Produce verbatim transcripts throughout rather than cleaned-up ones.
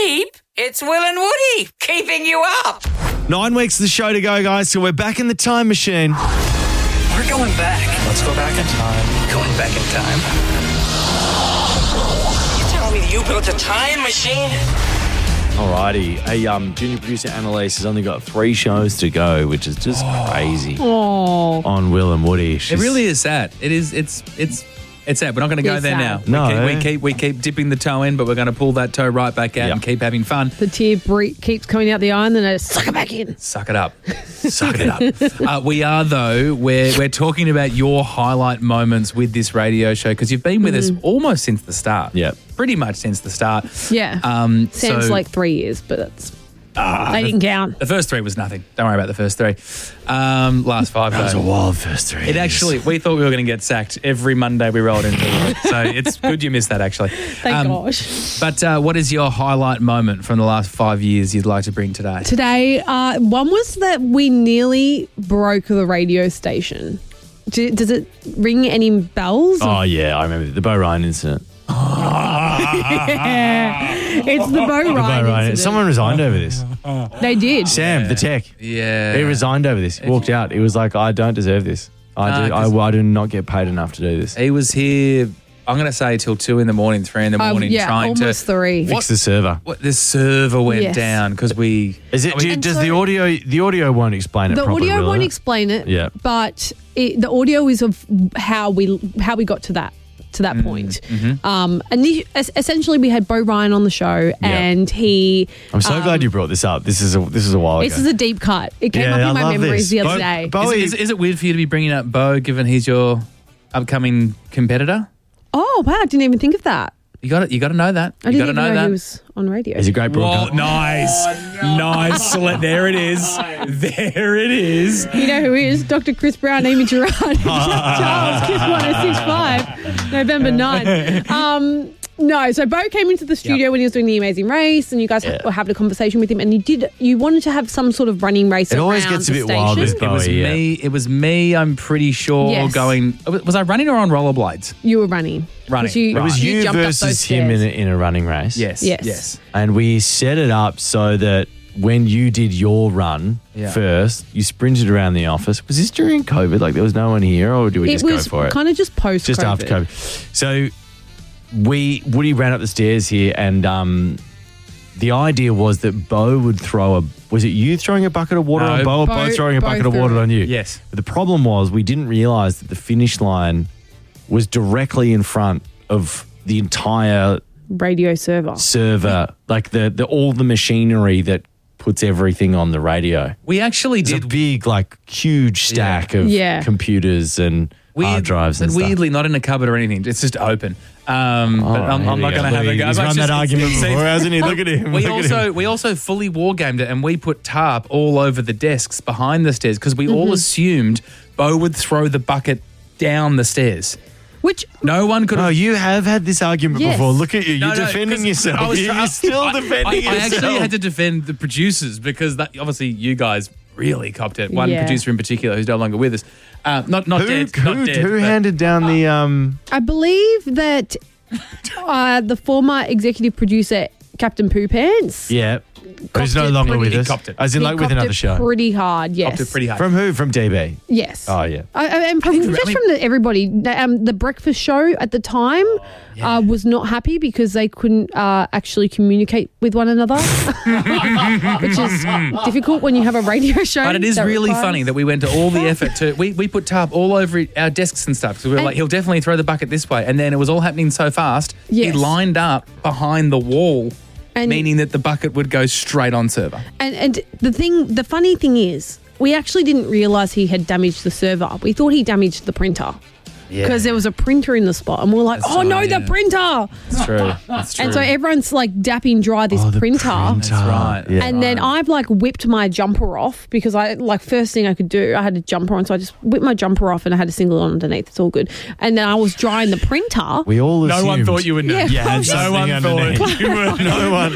Keep? It's Will and Woody keeping you up. Nine weeks of the show to go, guys, so we're back in the time machine. We're going back. Let's go back in time. Going back in time. You telling me you built a time machine? Alrighty. Hey, um, junior producer Annalise has only got three shows to go, which is just crazy. Oh. On Will and Woody. It She's- really is sad. It is. It's. It's. It's sad. We're not going to go It's there sad. now. No. We keep, we keep we keep dipping the toe in, but we're going to pull that toe right back out Yep. and keep having fun. The tear bre- keeps coming out the eye and then I just suck it back in. Suck it up. Suck it up. Uh, we are, though, we're, we're talking about your highlight moments with this radio show because you've been with us almost since the start. Yep. Pretty much since the start. Yeah. Um, Sounds so like three years, but that's. they didn't count. the first three was nothing. Don't worry about the first three. Um, last five, That was a though. wild first three. It actually, we thought we were going to get sacked every Monday we rolled into it. So it's good you missed that, actually. Thank Um, gosh. But uh, what is your highlight moment from the last five years you'd like to bring today? Today, uh, one was that we nearly broke the radio station. Do, does it ring any bells? Oh, yeah, I remember the Bo Ryan incident. It's the Bo The Bo Ryan Ryan. incident. Someone resigned over this. They did. Sam, the tech. Yeah. He resigned over this. Walked out. He was like, I don't deserve this. I, Nah, do, 'cause- I, I do not get paid enough to do this. He was here, I'm going to say till two in the morning, three in the Um, morning, yeah, trying almost to. three. Fix the server. What, the server went Yes. down because we. Is it? I mean- do you- And does so- the audio? The audio won't explain it The properly. audio will won't it? explain it. Yeah. But it, the audio is of how we how we got to that to that point. Um, and the, es- essentially, we had Bo Ryan on the show, and he. I'm so um, glad you brought this up. This is a this is a while This ago. is a deep cut. It came Yeah, up I in my love memories this. the other Bo- day. Bo- Is, Bowie- it, is, it- is it weird for you to be bringing up Bo, given he's your upcoming competitor? Oh wow! I didn't even think of that. You got to You got to know that. I You didn't got to even know know, that. he was on radio. He's a great Whoa, broadcaster. nice, nice. Select- There it is. There it is. You know who he is? Doctor Chris Brown, Amy Gerard, Charles, Kiss one oh six five, November ninth. Um, no, so Bo came into the studio Yep. when he was doing The Amazing Race, and you guys Yeah. were having a conversation with him, and you did. You wanted to have some sort of running race. It always around gets a the bit wild station. with It was Bowie, yeah. me. It was me. I'm pretty sure Yes. going. Was I running or on rollerblades? You were running. Running. 'Cause You, It It was you, jumped up those versus him in stairs. a, in a running race. Yes. Yes. Yes. And we set it up so that when you did your run Yeah. first, you sprinted around the office. Was this during COVID? Like there was no one here, or did we It just was go for it? kind of just post. Just after COVID. So we Woody ran up the stairs here, and um, the idea was that Bo would throw a. Was it you throwing a bucket of water No, on Bo, or Bo- Bo throwing a Bo bucket of threw water it. on you? Yes. But the problem was we didn't realise that the finish line was directly in front of the entire Radio server. server, like the, the all the machinery that puts everything on the radio. We actually It's a did. big, like, huge stack of Yeah. computers and hard drives and but stuff. weirdly, not in a cupboard or anything. It's just open. Um, but I'm, here I'm we not go. going to have a He's go. run But that just- argument it's- before, hasn't he? Look at him. We Look at also him. we also fully war gamed it, and we put tarp all over the desks behind the stairs because we Mm-hmm. all assumed Bo would throw the bucket down the stairs. Which No one could. No, have you have had this argument Yes. before. Look at you. You're No, no, defending 'cause yourself. I was You're try- still I- defending I, yourself. I actually had to defend the producers because that, obviously you guys really copped it. One Yeah. producer in particular who's no longer with us. Uh, not not who dead. who, not dead, who but- handed down the um? I believe that uh, the former executive producer, Captain Poo Pants, Yeah, who's no it longer pretty- with he us. copped it. As in, he like with copped another it show. pretty hard. Yes, Copped it pretty hard. From who? From D B. yes. Oh yeah. I, I, and from, think- just I mean- from the, everybody, um, the breakfast show at the time uh, was not happy because they couldn't uh, actually communicate with one another, which is difficult when you have a radio show. But it is that really requires- funny that we went to all the effort to we, we put tarp all over our desks and stuff because we were And- like he'll definitely throw the bucket this way, and then it was all happening so fast. Yes. He lined up behind the wall, And- meaning that the bucket would go straight on server. And, and the thing, the funny thing is, we actually didn't realise he had damaged the server. We thought he damaged the printer. Because there was a printer in the spot, and we we're like, That's "Oh no, right, the yeah. printer!" That's true. That's true. And so everyone's like dapping dry this Oh, the printer. That's right. Yeah. And then I've like whipped my jumper off because I like first thing I could do, I had a jumper on, so I just whipped my jumper off and I had a single on underneath. It's all good. And then I was drying the printer. We all no one assumed thought you would know. Yeah, You had no something one underneath. thought you were. No one.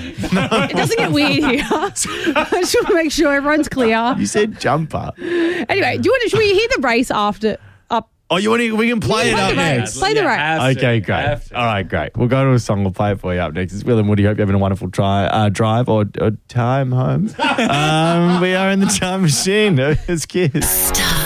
It doesn't get weird here. I just want to make sure everyone's clear. You said jumper. Anyway, do you want to? Should we hear the race after up Oh, you want to? We can play it Yeah, up play the rap. next. Play the rap. Have to, Okay, great. have to. All right, great. We'll go to a song. We'll play it for you up next. It's Will and Woody. Hope you're having a wonderful try, uh, drive or, or time home. um, we are in the time machine. It's Kiss.